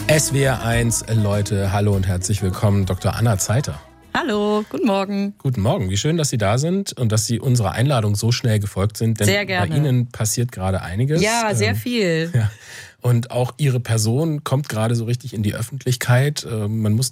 SWR1, Leute, hallo und herzlich willkommen, Dr. Anna Zeiter. Hallo, guten Morgen. Guten Morgen, wie schön, dass Sie da sind und dass Sie unserer Einladung so schnell gefolgt sind, denn sehr gerne. Bei Ihnen passiert gerade einiges. Ja, sehr viel. Ja. Und auch Ihre Person kommt gerade so richtig in die Öffentlichkeit. Man muss